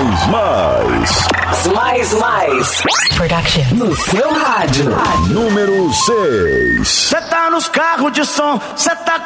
Mais. Production. No seu rádio. Número 6. Cê tá nos carros de som, cê tá